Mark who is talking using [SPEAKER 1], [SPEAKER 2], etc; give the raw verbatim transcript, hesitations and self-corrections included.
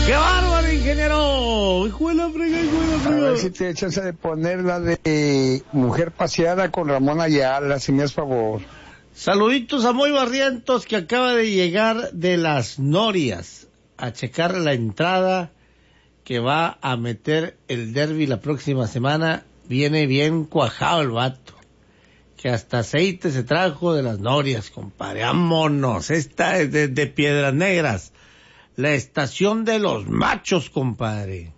[SPEAKER 1] ¡Qué bárbaro, ingeniero! ¡Hijo de la frega, hijo de la frega!
[SPEAKER 2] A ver si te echas de poner la de Mujer Paseada con Ramón Ayala, si me haces favor.
[SPEAKER 1] Saluditos a Moy Barrientos, que acaba de llegar de las Norias a checar la entrada que va a meter el derbi la próxima semana. Viene bien cuajado el vato, que hasta aceite se trajo de las Norias, compadre. ¡Vámonos! Esta es de, de Piedras Negras, la estación de los machos, compadre.